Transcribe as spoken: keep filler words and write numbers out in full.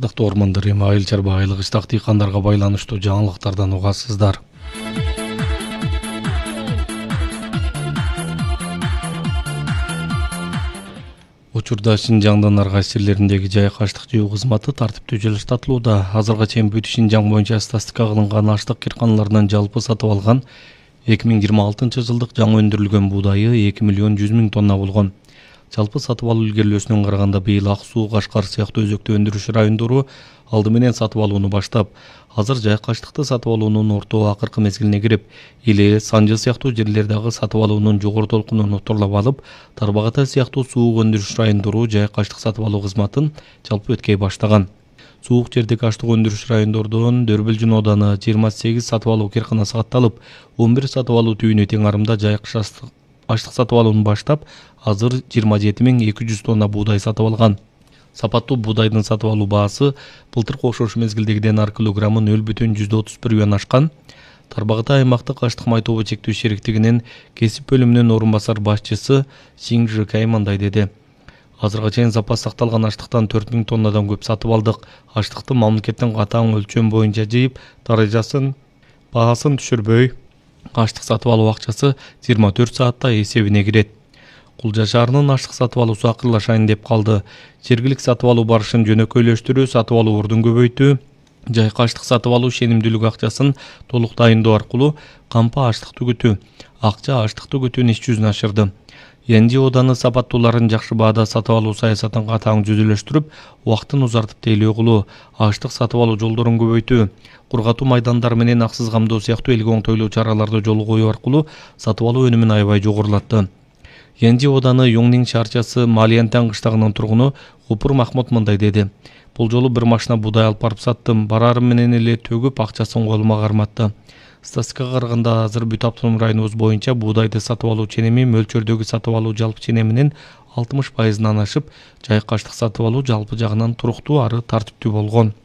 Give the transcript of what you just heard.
Ардактуу ормандар, эми айыл чарба айылы кыштак дыйкандарга байланыштуу жаңылыктардан угасыздар. Учурда Шинжаңдын ар кайсы жерлериндеги жай аштык жөө кызматы тартиптүү жылыштатылууда. Азырга чейин бүт Шинжаң боюнча статистика кылынган аштык кырканаларынан жалпы сатып алган эки миң жыйырма алтынчы жылдык жаңы өндүрүлгөн буудайы эки миллион жүз миң тонна болгон. Жалпы сатып алуу илгерилөөсүнөн караганда быйыл Ак Суу, Кашкар сыяктуу өзөктүү өндүрүш райондору алды менен сатып алууну баштап, азыр жайкы аштыкты сатып алуунун орто акыркы мезгилине кирип, Иле, Санжы сыяктуу жерлердеги сатып алуунун жогору толкунун уктурлап алып, Тарбагата сыяктуу суук өндүрүш райондору жайкы аштык сатып алуу кызматын жалпы өткөй баштаган. Суук жердеги аштык өндүрүш райондордон Дөрбөлжүн ооданы жыйырма сегиз сатып алуу кыйрканасы катталып, он бир сатып алуу түйүнү тең арымда жайкы аштык сатып алууну баштап, азыр жыйырма жети миң эки жүз тонна буудай сатып алган. Сапаттуу буудайдын сатып алуу баасы былтыркы окшош мезгилдегиден ар килограммы нөл бүтүн жүздөн отуз бир юан ашкан. Тарбагата аймактык аштык майтобу чектүү шериктигинин кесип бөлүмүнүн орун басар башчысы Сиңжи Кай мындай деди. Азырга чейин запас сакталган аштыктан төрт миң тоннадан көп сатып алдык. Аштыкты мамлекеттин катаң өлчөм боюнча жыйып, даражасын, баасын түшүрбөй, аштык сатып алуу акчасы жыйырма төрт саатта эсебине кирет. Кулжа шаарынын аштык сатып алуусу акырлашайын деп калды. Жергилик сатып алуу барышын жөнөкөйлөштүрүү, сатып алуу ордун көбөйтүү, жайкы аштык сатып алуу шенимдүүлүк акчасын толук дайындоо аркылуу кампа аштык түгүтүү, акча аштык түгүтүүнүн иш жүзүн ашырды. Энди ооданы сапаттууларын жакшы баада сатып алуу саясатын катаң жүзүлөштүрүп, убактын узартып тейлөө кылуу, аштык сатып алуу жолдорун көбөйтүү, кургатуу майдандары менен аксыз камдоо сыяктуу элге оңтойлуу чараларды жолго коюу аркылуу сатып алуу өнүмүн аябай жогорулатты. Энди ооданы Юңнин шаарчасы Малиянтан кыштагынын тургуну Гупур Махмут мындай деди. Бул жолу бир машина буудай алып барып саттым. Барарым менен эле төгүп, акчасын колума карматты. Статистикага караганда азыр бүт автоном районубуз боюнча буудайды сатып алуу ченеми мөлчөрдөгү сатып алуу жалпы ченеминин алтымыш пайызынан ашып, жайкы аштык сатып алуу жалпы жагынан туруктуу ары тартиптүү болгон.